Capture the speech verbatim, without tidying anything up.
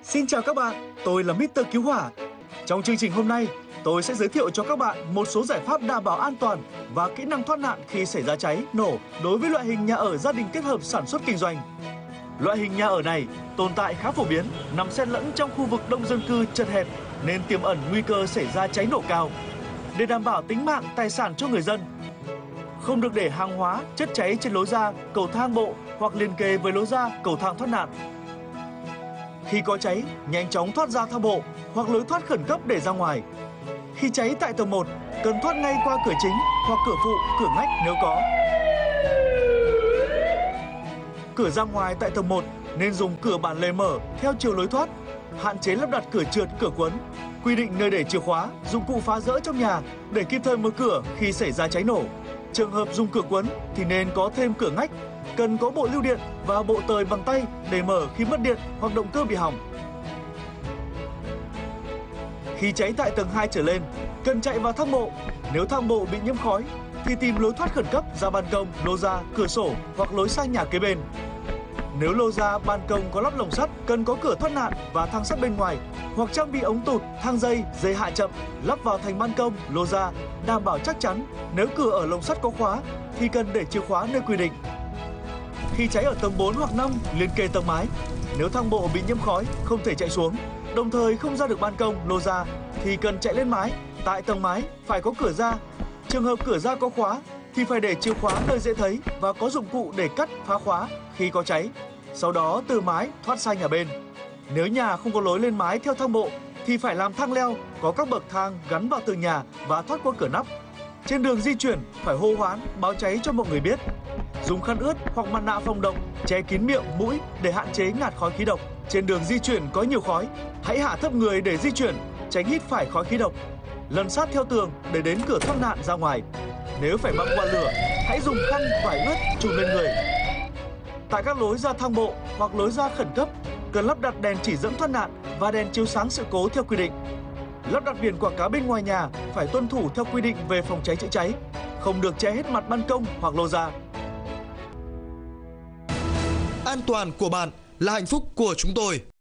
Xin chào các bạn, tôi là mít tơ Cứu Hỏa. Trong chương trình hôm nay, tôi sẽ giới thiệu cho các bạn một số giải pháp đảm bảo an toàn và kỹ năng thoát nạn khi xảy ra cháy, nổ đối với loại hình nhà ở gia đình kết hợp sản xuất kinh doanh. Loại hình nhà ở này tồn tại khá phổ biến, nằm xen lẫn trong khu vực đông dân cư chật hẹp nên tiềm ẩn nguy cơ xảy ra cháy nổ cao. Để đảm bảo tính mạng, tài sản cho người dân, không được để hàng hóa, chất cháy trên lối ra, cầu thang bộ hoặc liền kề với lối ra, cầu thang thoát nạn. Khi có cháy, nhanh chóng thoát ra thang bộ hoặc lối thoát khẩn cấp để ra ngoài. Khi cháy tại tầng một, cần thoát ngay qua cửa chính hoặc cửa phụ, cửa ngách nếu có. Cửa ra ngoài tại tầng một nên dùng cửa bản lề mở theo chiều lối thoát, hạn chế lắp đặt cửa trượt, cửa quấn. Quy định nơi để chìa khóa, dụng cụ phá rỡ trong nhà để kịp thời mở cửa khi xảy ra cháy nổ. Trường hợp dùng cửa quấn thì nên có thêm cửa ngách, cần có bộ lưu điện và bộ tời bằng tay để mở khi mất điện hoặc động cơ bị hỏng. Khi cháy tại tầng hai trở lên, cần chạy vào thang bộ. Nếu thang bộ bị nhiễm khói thì tìm lối thoát khẩn cấp ra ban công, lô ra, cửa sổ hoặc lối sang nhà kế bên. Nếu lô ra, ban công có lắp lồng sắt, cần có cửa thoát nạn và thang sắt bên ngoài hoặc trang bị ống tụt, thang dây, dây hạ chậm lắp vào thành ban công, lô ra, đảm bảo chắc chắn. Nếu cửa ở lồng sắt có khóa thì cần để chìa khóa nơi quy định. Khi cháy ở tầng bốn hoặc năm liền kề tầng mái, nếu thang bộ bị nhiễm khói không thể chạy xuống, đồng thời không ra được ban công, lô ra thì cần chạy lên mái. Tại tầng mái phải có cửa ra. Trường hợp cửa ra có khóa thì phải để chìa khóa nơi dễ thấy và có dụng cụ để cắt, phá khóa khi có cháy. Sau đó từ mái thoát sang nhà bên. Nếu nhà không có lối lên mái theo thang bộ thì phải làm thang leo, có các bậc thang gắn vào tường nhà và thoát qua cửa nắp. Trên đường di chuyển phải hô hoán, báo cháy cho mọi người biết. Dùng khăn ướt hoặc mặt nạ phòng độc che kín miệng, mũi để hạn chế ngạt khói khí độc. Trên đường di chuyển có nhiều khói, hãy hạ thấp người để di chuyển, tránh hít phải khói khí độc. Lăn sát theo tường để đến cửa thoát nạn ra ngoài. Nếu phải băng qua lửa, hãy dùng khăn vải ướt trùm lên người. Tại các lối ra thang bộ hoặc lối ra khẩn cấp, cần lắp đặt đèn chỉ dẫn thoát nạn và đèn chiếu sáng sự cố theo quy định. Lắp đặt biển quảng cáo bên ngoài nhà phải tuân thủ theo quy định về phòng cháy chữa cháy, không được che hết mặt ban công hoặc lô ra. An toàn của bạn là hạnh phúc của chúng tôi.